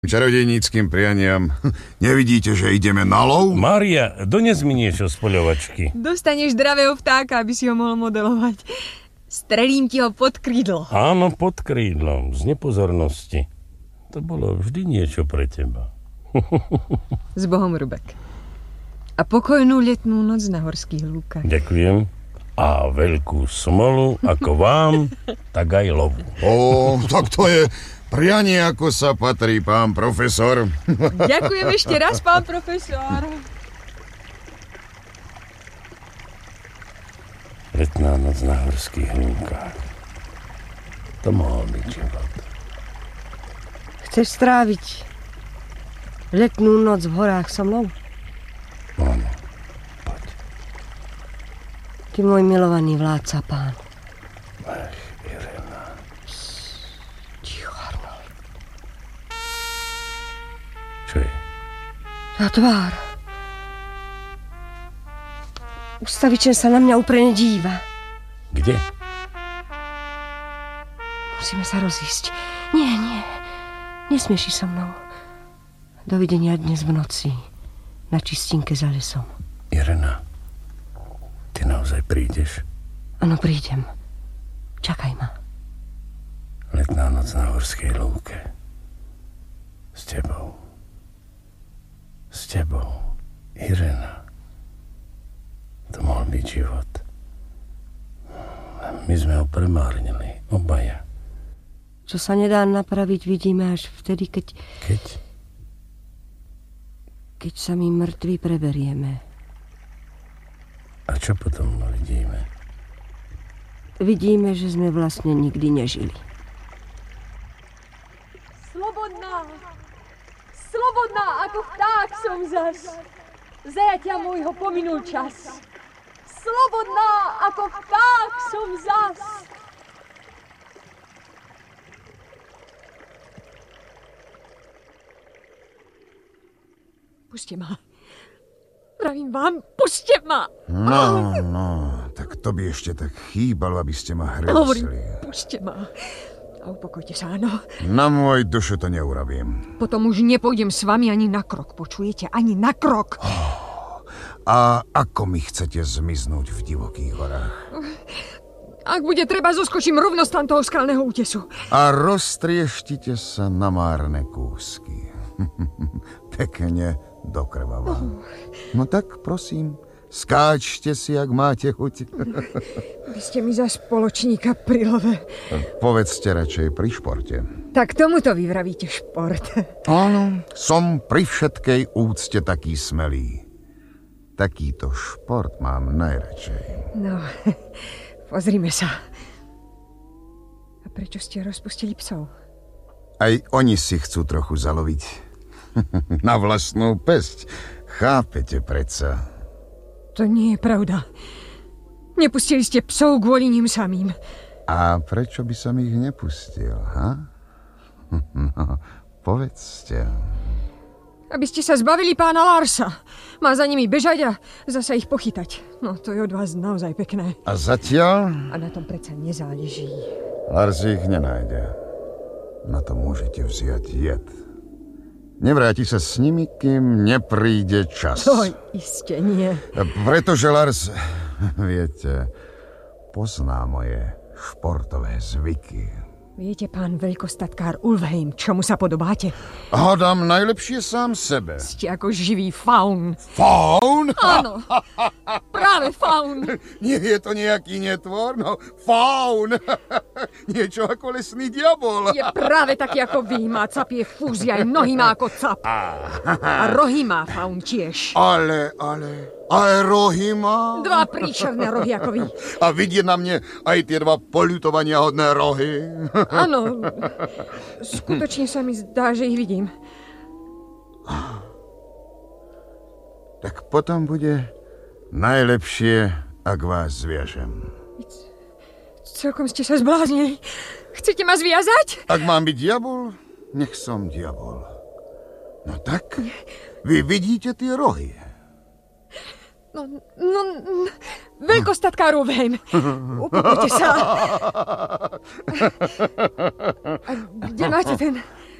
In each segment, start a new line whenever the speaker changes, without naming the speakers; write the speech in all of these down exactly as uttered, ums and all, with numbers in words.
čarodejníckym prianiam. Nevidíte, že ideme na lov?
Mária, dones mi niečo z poľovačky.
Dostaneš zdravého vtáka, aby si ho mohol modelovať. Strelím ti ho pod krídlo.
Áno, pod krídlom, z nepozornosti. To bolo vždy niečo pre teba.
S Bohom, Rubek. A pokojnú letnú noc na horských lúkach.
Ďakujem. A veľkú smolu, ako vám, tak aj lovu.
Ó, tak to je prianie, ako sa patrí, pán profesor.
Ďakujem ešte raz, pán profesor.
Letná noc na horských lúkach. To mohol byť život.
Chceš stráviť letnú noc v horách so mnou?
Áno, poď.
Ty môj milovaný vládca, pán.
Ach, Irena.
Ticho, Arnold.
Čo je?
Tá tvár. Ustavične sa na mňa úprene díva.
Kde?
Musíme sa rozísť. Nie, nie. Nesmieš ísť so mnou. Dovidenia dnes v noci. Na čistinke za lesom.
Irena, ty naozaj prídeš?
Áno, prídem. Čakaj ma.
Letná noc na horskej lúke. S tebou. S tebou. Irena. To mohol byť život. My sme ho premárnili. Obaja.
Čo sa nedá napraviť, vidíme až vtedy, keď...
Keď?
Keď sa my mŕtvi preberieme.
A čo potom vidíme?
Vidíme, že sme vlastne nikdy nežili.
Slobodná, slobodná ako vták som zas. Zajatia môjho pominul čas. Slobodná ako vták som zas.
Puste ma. Pravím vám, puste ma.
No, no, tak to by ešte tak chýbalo, aby ste ma
Hovorím,
hresili.
puste ma. A upokojte sa, áno.
Na môj dušu to neurobím.
Potom už nepôjdem s vami ani na krok, počujete? Ani na krok.
A ako mi chcete zmiznúť v divokých horách?
Ak bude treba, zoskočím rovno z tamtoho skalného útesu.
A roztrieštite sa na márne kúsky. Pekne do krvava. Oh. No tak, prosím, skáčte si, ak máte chuť.
Vy ste mi za spoločníka pri love.
Povedzte radšej pri športe.
Tak tomuto vy vravíte šport.
Áno, som pri všetkej úcte taký smelý. Takýto šport mám najradšej.
No, pozrime sa. A prečo ste rozpustili psov?
Aj oni si chcú trochu zaloviť. Na vlastnú pesť. Chápete predsa?
To nie je pravda. Nepustili ste psov kvôli ním samým.
A prečo by som ich nepustil, ha? No, povedzte.
Aby ste sa zbavili pána Larsa. Má za nimi bežať a zasa ich pochytať. No, to je od vás naozaj pekné.
A zatiaľ?
A na tom predsa nezáleží.
Lars ich nenájde. Na to môžete vziať jed. Nevráti sa s nimi, kým nepríde čas.
To iste nie.
Pretože Lars, viete, pozná moje športové zvyky.
Viete, pán veľkostatkár Ulfheim, čomu sa podobáte?
Hádam najlepšie sám sebe.
Ste ako živý faun.
Faun?
Áno, práve faun.
Nie je to nejaký netvor, no faun. Niečo ako lesný diabol.
Je práve taký ako vy, má capie fúzy, aj nohy má ako cap. A rohy má faun tiež.
Ale, ale... Aj rohy má?
Dva príšerné rohy ako vy.
A vidieť na mne aj tie dva poľutovania hodné rohy?
Áno, skutočne sa mi zdá, že ich vidím.
Tak potom bude najlepšie, ak vás zviažem.
Celkom ste sa zbláznili. Chcete ma zviazať?
Ak mám byť diabol, nech som diabol. No tak, vy vidíte tie rohy.
No, no, veľkostatkár Ulfheim. Upokojte sa. A kde máte ten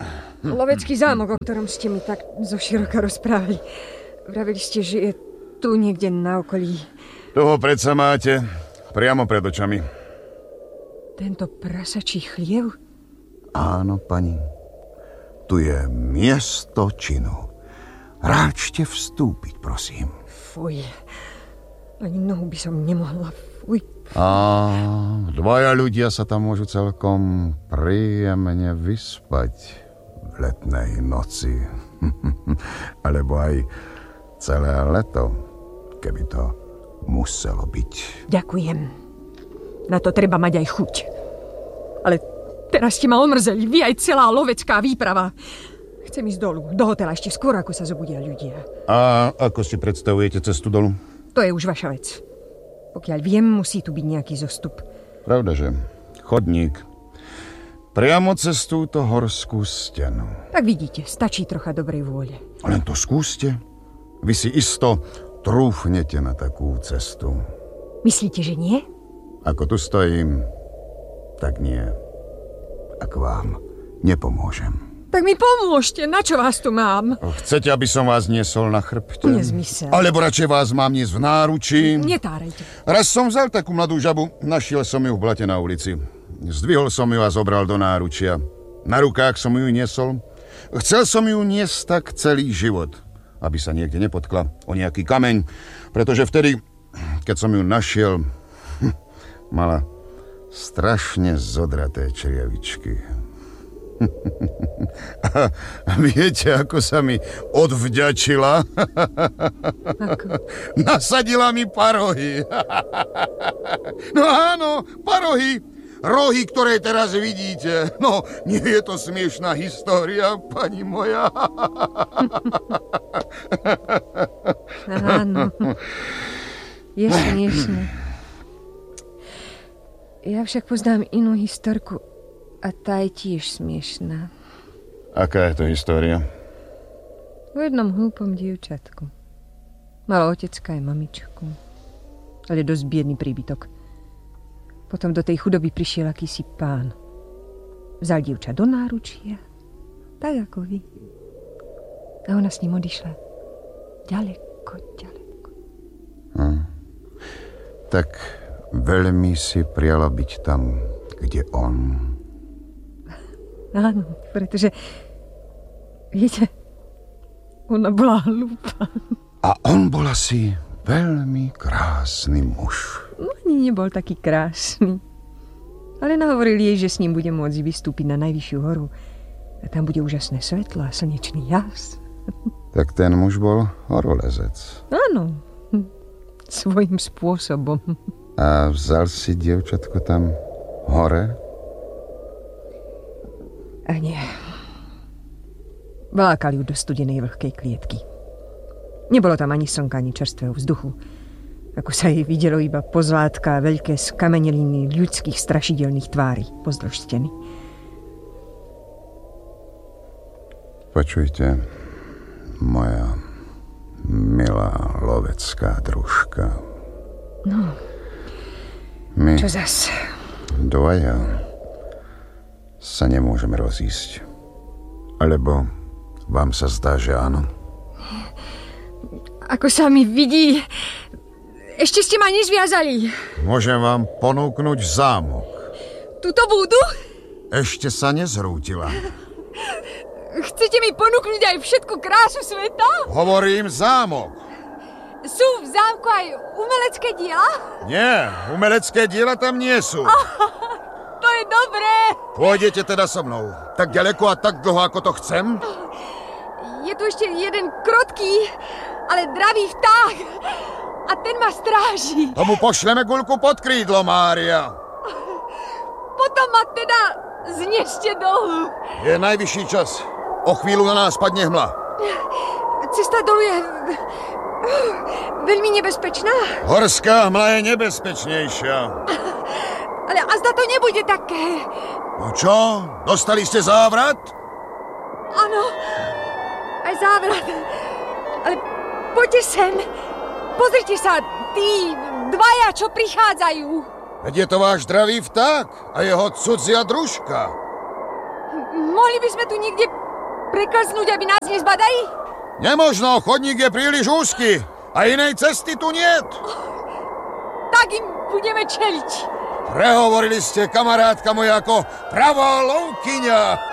Lovecký zámok, o ktorom ste mi tak zoširoka rozprávali. Vravili ste, že je tu niekde na okolí.
Toho predsa máte priamo pred očami.
Tento prasačí chliev?
Áno, pani. Tu je miesto činu. Ráčte vstúpiť, prosím.
Fuj. Ani nohu by som nemohla. Fuj.
A dvaja ľudia sa tam môžu celkom príjemne vyspať v letnej noci. Alebo aj celé leto, keby to muselo byť.
Ďakujem. Na to treba mať aj chuť. Ale teraz ste ma omrzeli. Vy aj celá lovecká výprava. Chcem ísť dolu, do hotela ešte skôr, ako sa zobudia ľudia.
A ako si predstavujete cestu dolu?
To je už vaša vec. Pokiaľ viem, musí tu byť nejaký zostup.
Pravda, že chodník. Priamo cez túto horskú stenu.
Tak vidíte, stačí trocha dobrej vôle.
Len to skúste. Vy si isto trúfnete na takú cestu.
Myslíte, že nie?
Ako tu stojím, tak nie. Ak vám nepomôžem.
Tak mi pomôžte, na čo vás tu mám?
Chcete, aby som vás niesol na chrbte?
Nezmysel.
Alebo radšej vás mám niesť v náručí?
Netárajte.
Raz som vzal takú mladú žabu, našiel som ju v blate na ulici. Zdvihol som ju a zobral do náručia. Na rukách som ju niesol. Chcel som ju niesť tak celý život, aby sa niekde nepotkla o nejaký kameň, pretože vtedy, keď som ju našiel, mala strašne zodraté črievičky. A viete, ako sa mi odvďačila?
Ako?
Nasadila mi parohy. No áno, parohy. Rohy, ktoré teraz vidíte. No, nie je to smiešná história, pani moja.
Áno. Je smiešné. Ja však poznám inú historku a tá je tiež smiešná.
Aká je to história?
O jednom hlúpom dievčatku. Malo otecka aj mamičku. Ale dosť biedný príbytok. Potom do tej chudoby prišiel akýsi pán. Vzal dievča do náručia, tak ako vy. A ona s ním odišla ďaleko, ďaleko.
Hm. Tak veľmi si priala byť tam, kde on.
Áno, pretože, viete, ona bola hlúpa.
A on bol asi veľmi krásny muž.
No, ani nebol taký krásny. Ale nahovoril jej, že s ním bude môcť vystúpiť na najvyššiu horu. A tam bude úžasné svetlo a slnečný jas.
Tak ten muž bol horolezec.
Áno, svojím spôsobom.
A vzal si dievčatko tam hore?
A nie. Vlákal ju do studenej vlhkej klietky. Nebolo tam ani slnka, ani čerstvého vzduchu. Ako sa jej videlo iba pozlátka a veľké skameneliny ľudských strašidelných tvári pozdĺž steny.
Počujte, moja milá lovecká družka.
No,
My
čo zas?
dvaja sa nemôžeme rozísť. Alebo vám sa zdá, že áno?
Ako sa mi vidí, ešte ste ma nezviazali.
Môžem vám ponúknuť zámok.
Tuto budú?
Ešte sa nezrútila.
Chcete mi ponúknuť aj všetku krásu sveta?
Hovorím zámok.
Sú v zámku aj umelecké diela?
Nie, umelecké diela tam nie sú.
To je dobré.
Pôjdete teda so mnou. Tak ďaleko a tak dlho, ako to chcem?
Je tu ešte jeden krotký, ale dravý vták. A ten ma stráži.
Tomu pošleme guľku pod krídlo, Mária.
Potom ma teda znešte dolu.
Je najvyšší čas. O chvíľu na nás padne hmla.
Cesta dolu je veľmi nebezpečná.
Horská hmla je nebezpečnejšia.
Ale azda to nebude také.
No čo? Dostali ste závrat?
Áno, aj závrat. Ale poďte sem. Pozrite sa, tí dvaja, čo prichádzajú.
Veď je to váš dravý vták a jeho cudzia družka.
Mohli by sme tu niekde preklznúť, aby nás nezbadali?
Nemožno, chodník je príliš úzky a inej cesty tu niet.
Tak im budeme čeliť.
Prehovorili ste, kamarátka moja, ako pravá lovkyňa.